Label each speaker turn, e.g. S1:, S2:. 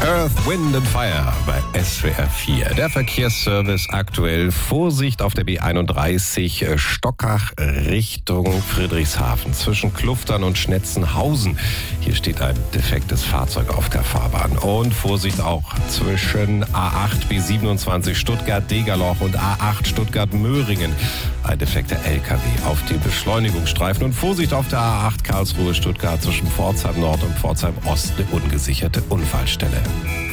S1: Earth, Wind and Fire bei SWR 4. Der Verkehrsservice aktuell. Vorsicht auf der B31 Stockach Richtung Friedrichshafen zwischen Kluftern und Schnetzenhausen. Hier steht ein defektes Fahrzeug auf der Fahrbahn. Und Vorsicht auch zwischen A8 B27 Stuttgart-Degerloch und A8 Stuttgart-Möhringen. Ein defekter LKW auf dem Beschleunigungsstreifen. Und Vorsicht auf der A8 Karlsruhe-Stuttgart zwischen Pforzheim Nord und Pforzheim Ost, eine ungesicherte Unfallstelle.